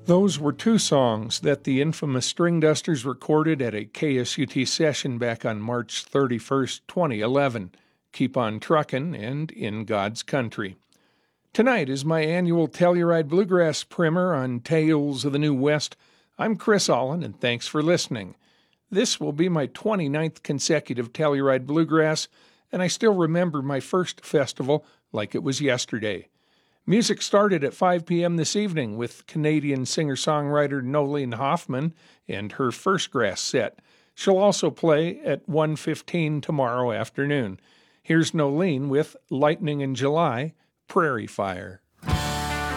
Those were two songs that the infamous String Dusters recorded at a KSUT session back on March 31st, 2011, Keep on Truckin' and In God's Country. Tonight is my annual Telluride Bluegrass Primer on Tales of the New West. I'm Chris Allen, and thanks for listening. This will be my 29th consecutive Telluride Bluegrass, and I still remember my first festival like it was yesterday. Music started at 5 p.m. this evening with Canadian singer-songwriter Nolene Hoffman and her First Grass set. She'll also play at 1:15 tomorrow afternoon. Here's Nolene with Lightning in July, Prairie Fire.